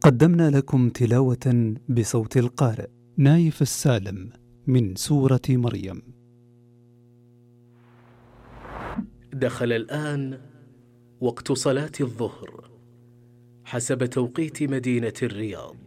قدمنا لكم تلاوة بصوت القارئ نايف السالم من سورة مريم. دخل الآن وقت صلاة الظهر حسب توقيت مدينة الرياض.